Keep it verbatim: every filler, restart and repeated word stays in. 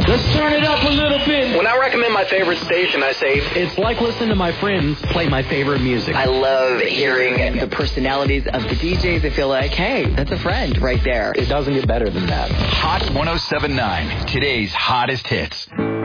Let's turn it up a little bit. When I recommend my favorite station, I say, it's like listening to my friends play my favorite music. I love hearing the personalities of the D Js. I feel like, hey, that's a friend right there. It doesn't get better than that. Hot one oh seven point nine, today's hottest hits.